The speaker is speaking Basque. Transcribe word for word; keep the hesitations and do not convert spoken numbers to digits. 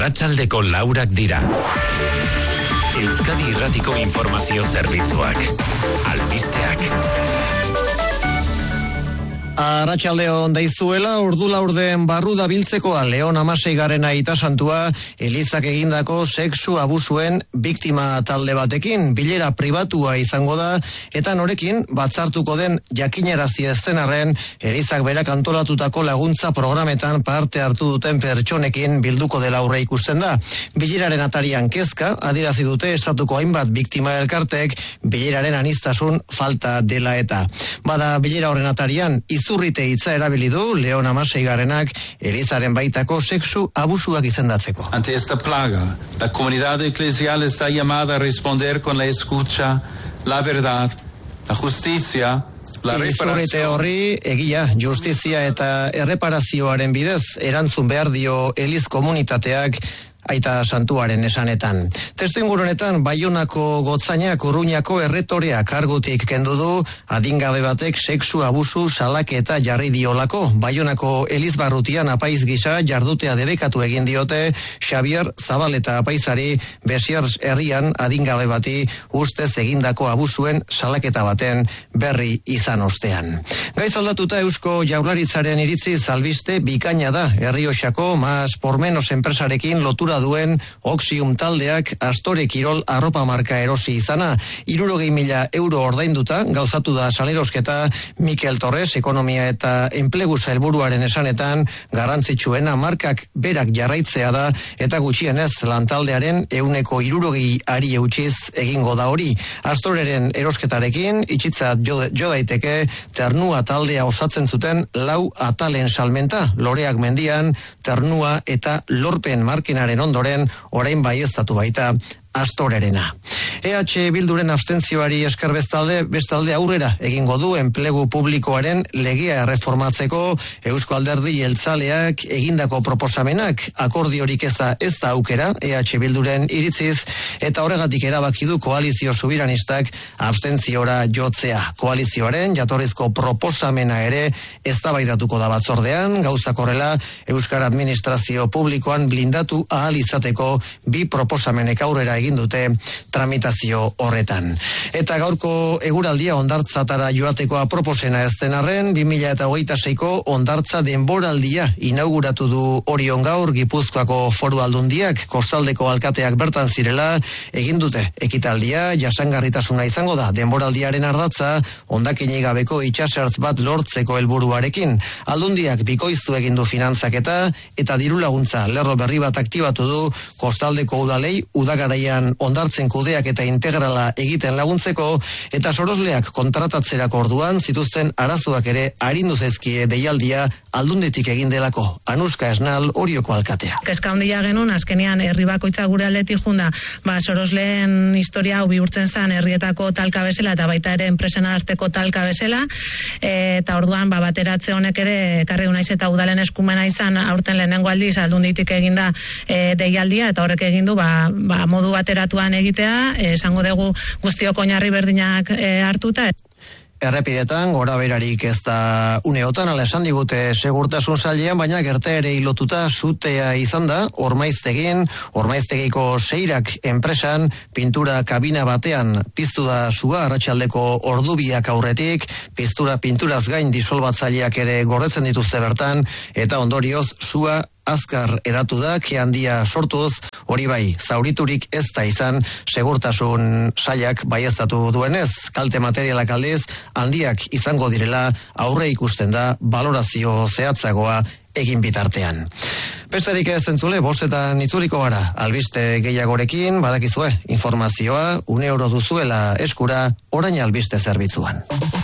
Arratsaldeko laurak dira. Euskadi Irratiko Informazio Zerbitzuak. Albisteak. Arratsaldeon daizuela, ordu laurden barru dabiltzekoa Leon Amaseigarren aita santua Elizak egindako sexu abusuen biktima talde batekin bilera pribatua izango da eta norekin batzartuko den jakinarazi ez den arren Elizak berak antolatutako laguntza programetan parte hartu duten pertsonekin bilduko dela aurre ikusten da. Bileraren atarian kezka adierazi dute estatuko hainbat biktima elkartek bileraren aniztasun falta dela eta. Bada bilera horren atarian izurrite hitza erabili du Leon Amaseigarrenak Elizaren baitako sexu abusuak izendatzeko. Ante esta plaga, la comunidad eclesial está llamada a responder con la escucha, la verdad, la justicia, la reparación. Izurrite horri egia, justizia eta erreparazioaren bidez erantzun behar dio Eliz komunitateak aita santuaren esanetan. Testuinguru honetan Baionako gotzainak Urruñako erretorea kargutik kendu du adingabe batek sexu abusu salaketa jarri diolako. Baionako Elizbarrutian apaiz gisa jardutea debekatu egin diote Xavier Zabaleta apaizari Besier herrian adingabe bati ustez egindako abusuen salaketa baten berri izan ostean. Gaiz aldatuta Eusko Jaurlaritzaren iritzi albiste bikaina da Errioxako Mas Pormenos enpresarekin lotura duen Oxium taldeak Astore Kirol arropa marka erosi izana. Hirurogei mila euro ordainduta gauzatu da salerosketa. Mikel Torres ekonomia eta enplegu sailburuaren esanetan garrantzitsuena markak berak jarraitzea da eta gutxienez lantaldearen ehuneko hirurogei ari eutxiz egingo da hori. Astoreren erosketarekin itxitzat jo, jo daiteke Ternua taldea osatzen zuten lau atalen salmenta. Loreak mendian Ternua eta Lorpen markenaren ondoren orain baieztatu baita Astorerena. E H Bilduren abstentzioari esker bestalde, bestalde aurrera egingo du enplegu publikoaren legea erreformatzeko Eusko Alderdi Jeltzaleak egindako proposamenak akordiorik eza ez da aukera E H Bilduren iritziz eta horregatik erabaki du koalizio subiranistak abstentziora jotzea. Koalizioaren jatorrizko proposamena ere eztabaidatuko da batzordean, gauzak horrela Euskal Administrazio Publikoan blindatu ahal izateko bi proposamenek aurrera egin dute tramitazio horretan. Eta gaurko eguraldia hondartzatara joateko aproposena ez den arren, bi mila hogeita seiko hondartza denboraldia inauguratu du Orion gaur Gipuzkoako Foru Aldundiak, kostaldeko alkateak bertan zirela egin dute ekitaldia jasangarritasuna izango da denboraldiaren ardatza hondakinik gabeko itsasertz bat lortzeko helburuarekin. Aldundiak bikoiztu egin du finantzaketa eta diru laguntza lerro berri bat aktibatu du kostaldeko udalei udagaraia hondartzen kudeak eta integrala egiten laguntzeko eta sorosleak kontratatzerako orduan zituzten arazoak ere arindu zaizkie deialdia Aldunditik egin delako. Anuska Esnal, Orioko alkatea. Kezka handia genuen, azkenean herri bakoitza gure aldetik junda, ba sorosleen historia hau bihurtzen zen herrietako talka bezala eta baita ere enpresen arteko talka bezala, eta orduan ba bateratze honek ere ekarri du naiz eta udalen eskumena izan aurten lehenengo aldiz Aldunditik eginda e, deialdia eta horrek egin du ba, ba modu bateratuan egitea, esango dugu guztiok oinarri berdinak e, hartuta. Errepidetan, gora berarik ez da uneotan, ala esan digute segurtasun sailean, baina gertaere lotuta sutea izan da, Ormaiztegin, Ormaiztegiko seirak enpresan, pintura kabina batean piztu da sua, arratsaldeko ordubiak aurretik, piztura pinturaz gain disolbatzaileak ere gordetzen dituzte bertan, eta ondorioz sua azkar edatu da, ke handia sortuz, hori bai, zauriturik ez da izan, segurtasun sailak baieztatu duenez, kalte materialak aldiz, handiak izango direla, aurre ikusten da, balorazio zehatzagoa egin bitartean. Besterik ez entzule, bostetan itzuliko gara, albiste gehiagorekin, badakizue, informazioa, une oro duzuela eskura, orain albiste zerbitzuan.